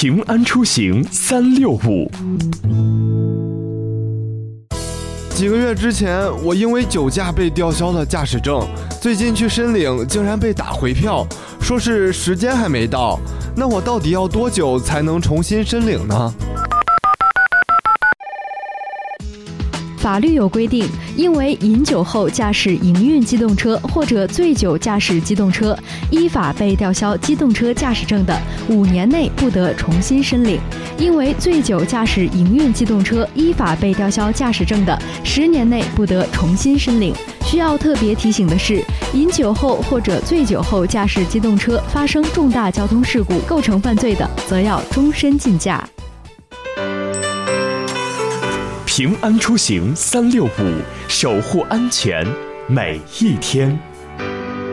平安出行365。 几个月之前，我因为酒驾被吊销了驾驶证，最近去申领竟然被打回票，说是时间还没到。那我到底要多久才能重新申领呢？ 法律有规定，因为饮酒后驾驶营运机动车或者醉酒驾驶机动车，依法被吊销机动车驾驶证的，5年内不得重新申领；因为醉酒驾驶营运机动车依法被吊销驾驶证的，10年内不得重新申领。需要特别提醒的是，饮酒后或者醉酒后驾驶机动车发生重大交通事故构成犯罪的，则要终身禁驾。 平安出行365，守护安全每一天。